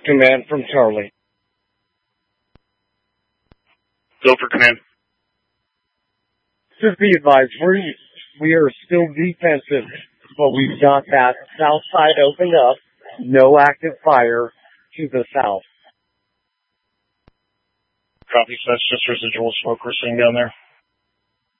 Command from Charlie. Go for command. Just be advised, we are still defensive, but we've got that south side opened up. No active fire to the south. Copy, so that's just residual smoke we're seeing down there.